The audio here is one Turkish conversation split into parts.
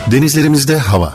Denizlerimizde hava.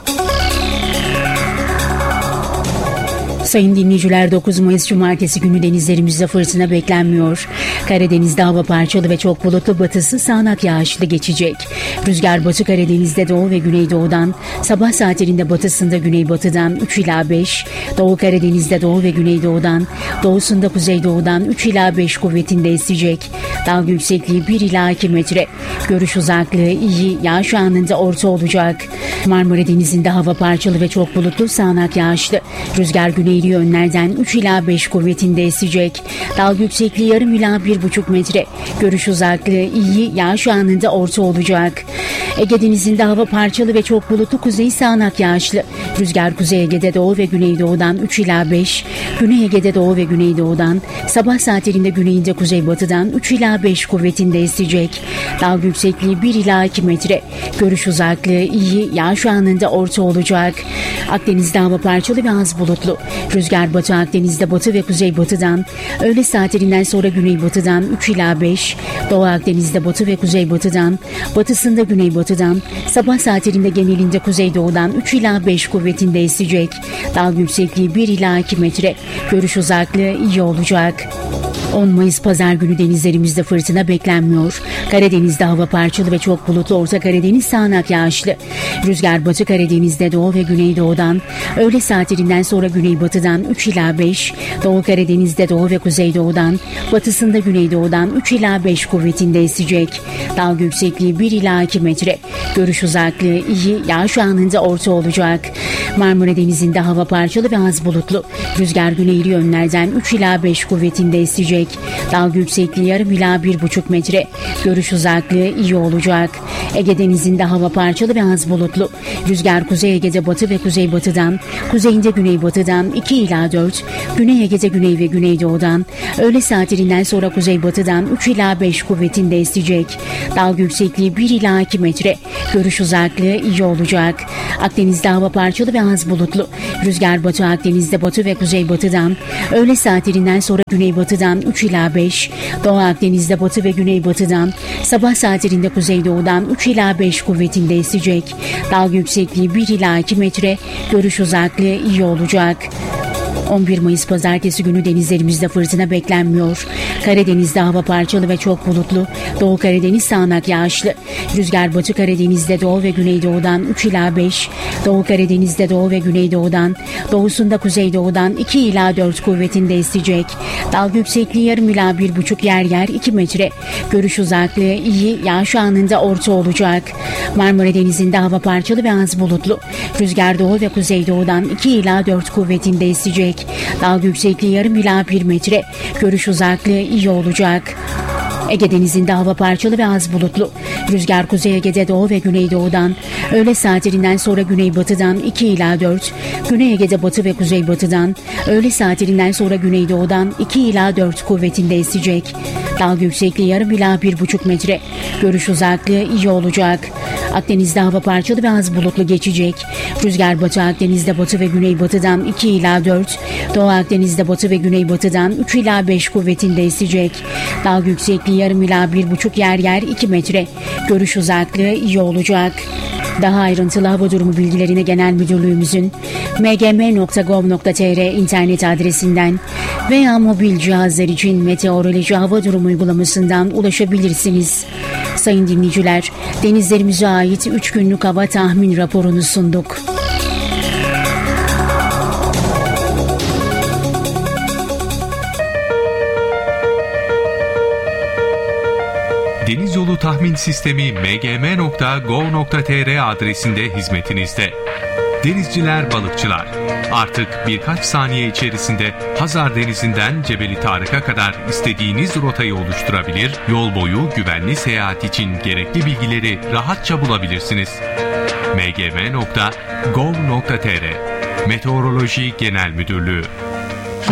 Sayın dinleyiciler, 9 Mayıs Cumartesi günü denizlerimizde fırtına beklenmiyor. Karadeniz'de hava parçalı ve çok bulutlu, batısı sağanak yağışlı geçecek. Rüzgar Batı Karadeniz'de doğu ve güneydoğudan, sabah saatlerinde batısında güneybatıdan 3 ila 5, Doğu Karadeniz'de doğu ve güneydoğudan, doğusunda kuzeydoğudan 3 ila 5 kuvvetinde esecek. Dalga yüksekliği 1 ila 2 metre. Görüş uzaklığı iyi, yağış anında orta olacak. Marmara Denizi'nde hava parçalı ve çok bulutlu, sağanak yağışlı. Rüzgar güneyli yönlerden 3 ila 5 kuvvetinde esecek. Dalga yüksekliği yarım ila 1,5 metre. Görüş uzaklığı iyi, yağış anında orta olacak. Ege Denizi'nde hava parçalı ve çok bulutlu, kuzey sağanak yağışlı. Rüzgar Kuzey Ege'de doğu ve güneydoğudan 3 ila 5, Güney Ege'de doğu ve güneydoğudan, sabah saatlerinde güneyinde kuzeybatıdan 3 ila 5 kuvvetinde esecek. Dalga yüksekliği 1 ila 2 metre. Görüş uzaklığı iyi, yağış anında orta olacak. Akdeniz'de hava parçalı ve az bulutlu. Rüzgar Batı Akdeniz'de batı ve kuzeybatıdan, öğle saatlerinden sonra güneybatıdan 3 ila 5, Doğu Akdeniz'de batı ve kuzeybatıdan, batısında güneybatıdan, sabah saatlerinde genelinde kuzeydoğudan 3 ila 5 kuvvetinde esecek. Dalga yüksekliği 1 ila 2 metre. Görüş uzaklığı iyi olacak. 10 Mayıs Pazar günü denizlerimizde fırtına beklenmiyor. Karadeniz'de hava parçalı ve çok bulutlu, Orta Karadeniz sağanak yağışlı. Rüzgar Batı Karadeniz'de doğu ve güneydoğudan, öğle saatlerinden sonra güneybatıdan 3 ila 5, Doğu Karadeniz'de doğu ve kuzeydoğudan, batısında güneydoğudan 3 ila 5 kuvvetinde esecek. Dalga yüksekliği 1 ila 2 metre. Görüş uzaklığı iyi, yağış anında orta olacak. Marmara Denizi'nde hava parçalı ve az bulutlu. Rüzgar güneyli yönlerden 3 ila 5 kuvvetinde esecek. Dalga yüksekliği yarım ila 1,5 metre. Görüş uzaklığı iyi olacak. Ege Denizi'nde hava parçalı ve az bulutlu. Rüzgar Kuzey Ege'de batı ve kuzeybatıdan, kuzeyinde güneybatıdan 2 ila 4, Güney Ege'de güney ve güneydoğudan, öğle saatlerinden sonra kuzeybatıdan 3 ila 5 kuvvetinde esecek. Dalga yüksekliği 1 ila 2 metre. Görüş uzaklığı iyi olacak. Akdeniz'de hava parçalı ve az bulutlu. Rüzgar Batı Akdeniz'de batı ve kuzeybatıdan, öğle saatlerinden sonra güneybatıdan 3 ila 5, Doğu Akdeniz'de batı ve güneybatıdan, sabah saatlerinde kuzeydoğudan 3 ila 5 kuvvetinde esecek. Dalga yüksekliği 1 ila 2 metre. Görüş uzaklığı iyi olacak. 11 Mayıs Pazartesi günü denizlerimizde fırtına beklenmiyor. Karadeniz'de hava parçalı ve çok bulutlu. Doğu Karadeniz sağanak yağışlı. Rüzgar Batı Karadeniz'de doğu ve güneydoğudan 3 ila 5, Doğu Karadeniz'de doğu ve güneydoğudan, doğusunda kuzeydoğudan 2 ila 4 kuvvetinde esecek. Dalga yüksekliği yarım ila 1,5, yer yer 2 metre. Görüş uzaklığı iyi, yağış anında orta olacak. Marmara Denizi'nde hava parçalı ve az bulutlu. Rüzgar doğu ve kuzeydoğudan 2 ila 4 kuvvetinde esecek. Dalga yüksekliği yarım ila 1 metre. Görüş uzaklığı iyi olacak. Ege Denizi'nde hava parçalı ve az bulutlu. Rüzgar Kuzey Ege'de doğu ve güneydoğudan, öğle saatlerinden sonra güneybatıdan 2 ila 4, Güney Ege'de batı ve kuzeybatıdan, öğle saatlerinden sonra güneydoğudan 2 ila 4 kuvvetinde esecek. Dalga yüksekliği yarım ila 1,5 metre. Görüş uzaklığı iyi olacak. Akdeniz'de hava parçalı ve az bulutlu geçecek. Rüzgar Batı Akdeniz'de batı ve güneybatıdan 2 ila 4, Doğu Akdeniz'de batı ve güneybatıdan 3 ila 5 kuvvetinde esecek. Dalga yüksekliği yarım ila 1,5, yer yer 2 metre. Görüş uzaklığı iyi olacak. Daha ayrıntılı hava durumu bilgilerine Genel Müdürlüğümüzün mgm.gov.tr internet adresinden veya mobil cihazlar için meteoroloji hava durumu uygulamasından ulaşabilirsiniz. Sayın dinleyiciler, denizlerimize ait 3 günlük hava tahmin raporunu sunduk. Deniz Yolu Tahmin Sistemi mgm.gov.tr adresinde hizmetinizde. Denizciler, balıkçılar, artık birkaç saniye içerisinde Hazar Denizi'nden Cebeli Tarık'a kadar istediğiniz rotayı oluşturabilir, yol boyu güvenli seyahat için gerekli bilgileri rahatça bulabilirsiniz. mgm.gov.tr Meteoroloji Genel Müdürlüğü